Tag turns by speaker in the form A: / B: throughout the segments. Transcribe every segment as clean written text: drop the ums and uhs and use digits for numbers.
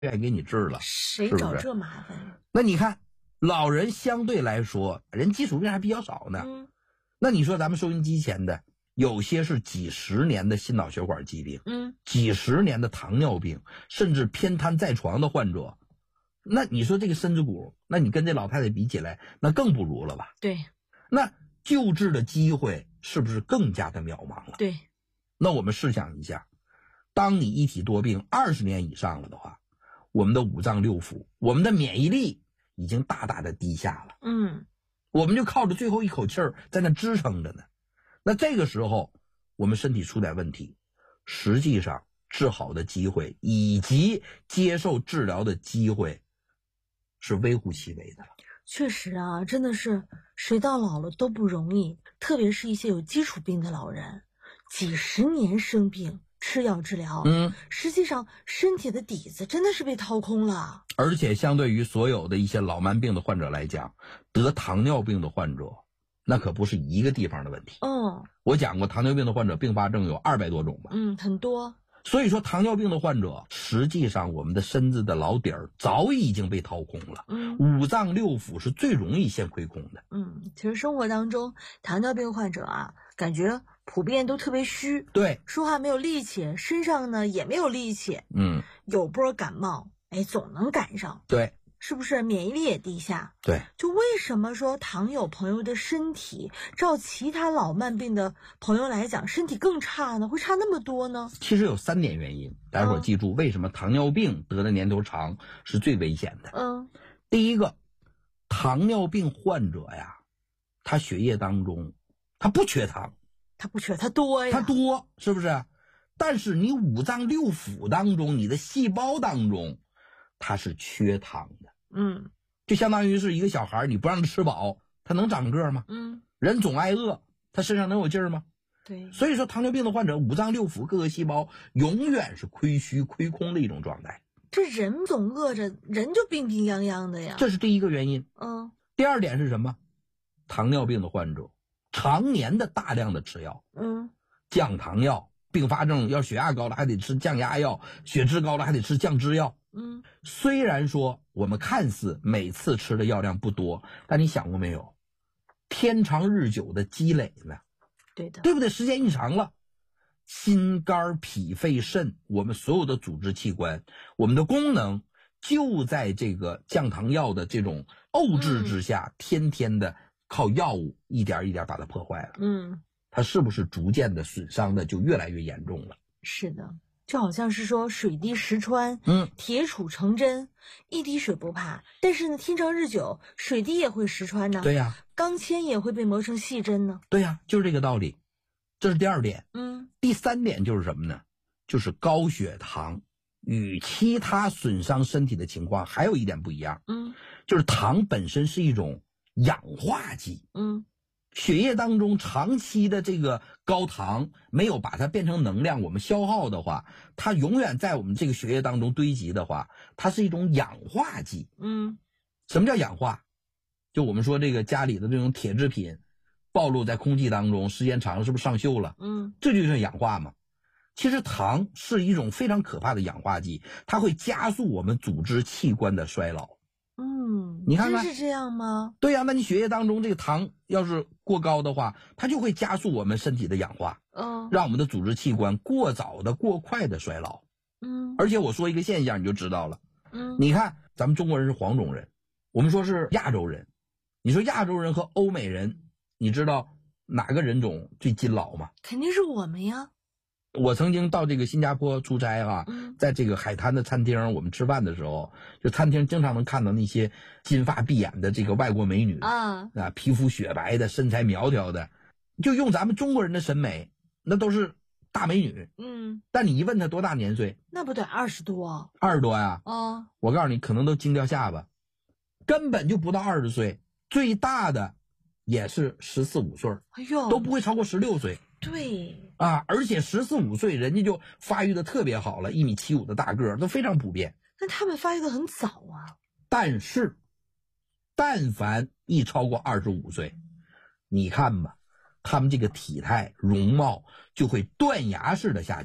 A: 愿意给你治了，
B: 谁找这麻烦？
A: 那你看老人相对来说人基础病还比较少呢。那你说咱们收音机前的有些是几十年的心脑血管疾病，几十年的糖尿病，甚至偏瘫在床的患者，那你说这个身子骨，那你跟这老太太比起来那更不如了吧？
B: 对。
A: 那救治的机会是不是更加的渺茫了？
B: 对。
A: 那我们试想一下，当你一体多病20年以上了的话，我们的五脏六腑，我们的免疫力已经大大的低下了。我们就靠着最后一口气儿在那支撑着呢。那这个时候我们身体出点问题，实际上治好的机会以及接受治疗的机会是微乎其微的了。
B: 确实啊，真的是谁到老了都不容易，特别是一些有基础病的老人，几十年生病吃药治疗，实际上身体的底子真的是被掏空了。
A: 而且相对于所有的一些老慢病的患者来讲，得糖尿病的患者那可不是一个地方的问题。我讲过糖尿病的患者并发症有200多种吧。
B: 很多。
A: 所以说糖尿病的患者实际上我们的身子的老底儿早已经被掏空了。五脏六腑是最容易先亏空的。
B: 其实生活当中糖尿病患者啊，感觉普遍都特别虚。
A: 对。
B: 说话没有力气，身上呢也没有力气。有波感冒总能赶上。
A: 对。
B: 是不是免疫力也低下？
A: 对。
B: 就为什么说糖友朋友的身体照其他老慢病的朋友来讲身体更差呢？会差那么多呢？
A: 其实有3点原因，待会儿记住为什么糖尿病得的年头长是最危险的。第一个，糖尿病患者呀，他血液当中他不缺糖，
B: 他不缺，他多呀，
A: 他多，是不是？但是你五脏六腑当中，你的细胞当中它是缺糖的。就相当于是一个小孩，你不让他吃饱，他能长个吗？人总挨饿，他身上能有劲儿吗？
B: 对。
A: 所以说糖尿病的患者五脏六腑各个细胞永远是亏虚亏空的一种状态。
B: 这人总饿着，人就病病殃殃的呀。
A: 这是第一个原因。第二点是什么？糖尿病的患者常年的大量的吃药，降糖药，并发症要血压高了还得吃降压药，血脂高了还得吃降脂药。虽然说我们看似每次吃的药量不多，但你想过没有，天长日久的积累呢？
B: 对的。
A: 对不对？时间一长了，心肝脾肺肾我们所有的组织器官，我们的功能就在这个降糖药的这种沤制之下，天天的靠药物一点一点把它破坏了。它是不是逐渐的损伤的就越来越严重了？
B: 是的。就好像是说水滴石穿，铁杵成针，一滴水不怕，但是呢，天长日久，水滴也会石穿呢。
A: 对呀。
B: 钢钎也会被磨成细针呢。
A: 对呀，就是这个道理。这是第2点。第3点就是什么呢？就是高血糖与其他损伤身体的情况还有一点不一样。就是糖本身是一种氧化剂。血液当中长期的这个高糖没有把它变成能量，我们消耗的话，它永远在我们这个血液当中堆积的话，它是一种氧化剂。什么叫氧化？就我们说这个家里的这种铁制品暴露在空气当中时间长了是不是上锈了？这就是氧化嘛。其实糖是一种非常可怕的氧化剂，它会加速我们组织器官的衰老。你看看
B: 真是这样吗？
A: 对呀，那你血液当中这个糖要是过高的话，它就会加速我们身体的氧化，让我们的组织器官过早的过快的衰老。而且我说一个现象你就知道了。你看咱们中国人是黄种人，我们说是亚洲人，你说亚洲人和欧美人，你知道哪个人种最金老吗？
B: 肯定是我们呀。
A: 我曾经到这个新加坡出差在这个海滩的餐厅我们吃饭的时候，就餐厅经常能看到那些金发碧眼的这个外国美女皮肤雪白的，身材苗条的，就用咱们中国人的审美，那都是大美女。但你一问她多大年岁，
B: 那不得20多
A: ？20多呀。我告诉你，可能都惊掉下巴，根本就不到20岁，最大的也是14、15岁，都不会超过16岁。
B: 对
A: 而且14、15岁人家就发育的特别好了，1.75米的大个都非常普遍。
B: 那他们发育的很早啊。
A: 但是但凡一超过25岁，你看吧，他们这个体态容貌就会断崖式的下降。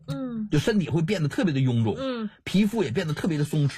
A: 就身体会变得特别的臃肿，皮肤也变得特别的松弛。